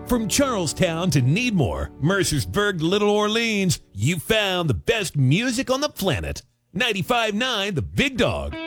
From Charlestown to Needmore, Mercersburg to Little Orleans, you found the best music on the planet. 95.9 The Big Dog.